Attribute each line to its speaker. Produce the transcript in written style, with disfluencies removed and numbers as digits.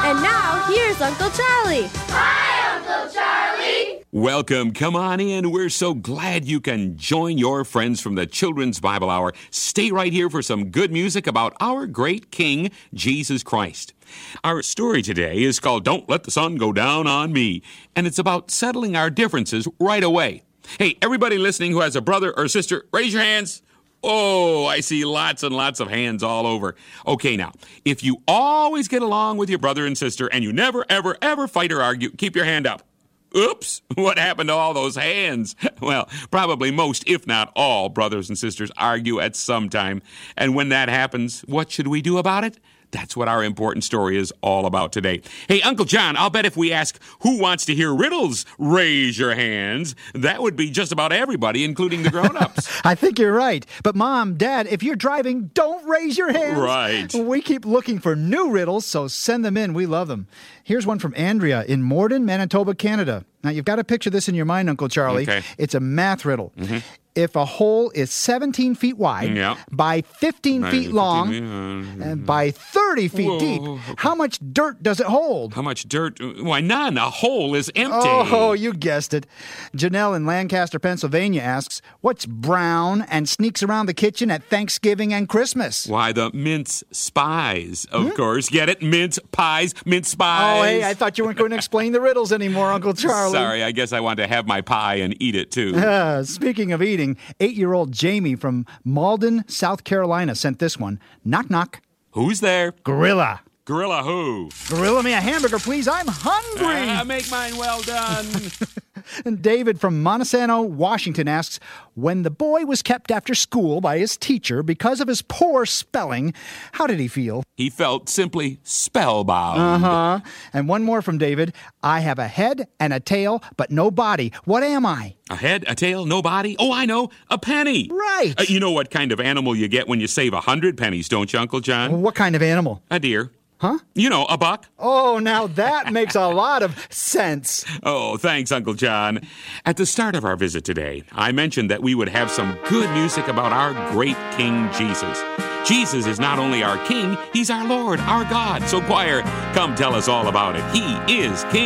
Speaker 1: And now, here's Uncle Charlie.
Speaker 2: Hi, Uncle Charlie.
Speaker 3: Welcome. Come on in. We're so glad you can join your friends from the Children's Bible Hour. Stay right here for some good music about our great King, Jesus Christ. Our story today is called Don't Let the Sun Go Down on Me, and it's about settling our differences right away. Hey, everybody listening who has a brother or sister, raise your hands. Oh, I see lots and lots of hands all over. Okay, now, if you always get along with your brother and sister and you never, ever, ever fight or argue, keep your hand up. Oops, what happened to all those hands? Well, probably most, if not all, brothers and sisters argue at some time. And when that happens, what should we do about it? That's what our important story is all about today. Hey, Uncle John, I'll bet if we ask who wants to hear riddles, raise your hands, that would be just about everybody, including the grown-ups.
Speaker 4: I think you're right. But Mom, Dad, if you're driving, don't raise your hands.
Speaker 3: Right.
Speaker 4: We keep looking for new riddles, so send them in. We love them. Here's one from Andrea in Morden, Manitoba, Canada. Now, you've got to picture this in your mind, Uncle Charlie.
Speaker 3: Okay.
Speaker 4: It's a math riddle. Mm-hmm. If a hole is 17 feet wide, by 15 feet long, and by 30 feet deep, how much dirt does it hold?
Speaker 3: How much dirt? Why, none. A hole is empty.
Speaker 4: Oh, you guessed it. Janelle in Lancaster, Pennsylvania asks, what's brown and sneaks around the kitchen at Thanksgiving and Christmas?
Speaker 3: Why, the mince spies, of course. Get it? Mince pies, mince spies.
Speaker 4: Oh, hey, I thought you weren't going to explain the riddles anymore, Uncle Charlie.
Speaker 3: Sorry, I guess I want to have my pie and eat it, too.
Speaker 4: Speaking of eating, 8-year-old Jamie from Malden, South Carolina sent this one. Knock, knock.
Speaker 3: Who's there?
Speaker 4: Gorilla.
Speaker 3: Gorilla who?
Speaker 4: Gorilla me a hamburger, please. I'm hungry.
Speaker 3: Make mine well done.
Speaker 4: And David from Monsanto, Washington asks, when the boy was kept after school by his teacher because of his poor spelling, how did he feel?
Speaker 3: He felt simply spellbound.
Speaker 4: Uh-huh. And one more from David. I have a head and a tail, but no body. What am I?
Speaker 3: A head, a tail, no body? Oh, I know. A penny.
Speaker 4: Right.
Speaker 3: You know what kind of animal you get when you save 100 pennies, don't you, Uncle John?
Speaker 4: What kind of animal?
Speaker 3: A deer.
Speaker 4: Huh?
Speaker 3: You know, a buck.
Speaker 4: Oh, now that makes a lot of sense.
Speaker 3: Oh, thanks, Uncle John. At the start of our visit today, I mentioned that we would have some good music about our great King Jesus. Jesus is not only our King, he's our Lord, our God. So choir, come tell us all about it. He is King.